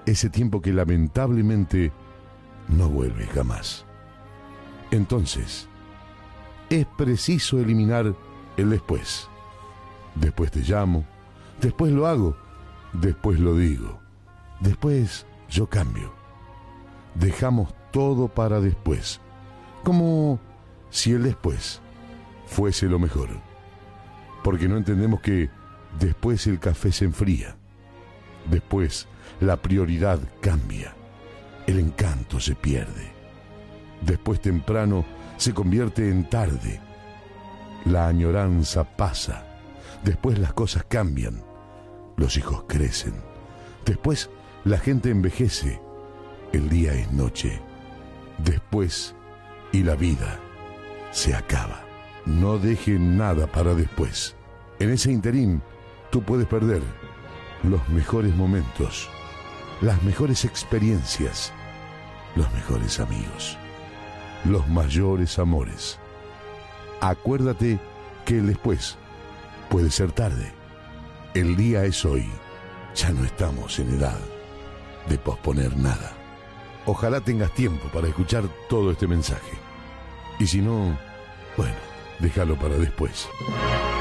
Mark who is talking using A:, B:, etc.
A: ese tiempo que lamentablemente no vuelve jamás. Entonces, es preciso eliminar el después. Después te llamo, después lo hago, después lo digo, después yo cambio. Dejamos todo para después, como si el después fuese lo mejor, porque no entendemos que después el café se enfría, después la prioridad cambia, el encanto se pierde, después temprano se convierte en tarde, la añoranza pasa, después las cosas cambian, los hijos crecen, después la gente envejece, el día es noche, después y la vida se acaba. No deje nada para después. En ese interín tú puedes perder los mejores momentos, las mejores experiencias, los mejores amigos, los mayores amores. Acuérdate que el después puede ser tarde. El día es hoy. Ya no estamos en edad de posponer nada. Ojalá tengas tiempo para escuchar todo este mensaje. Y si no, bueno, déjalo para después.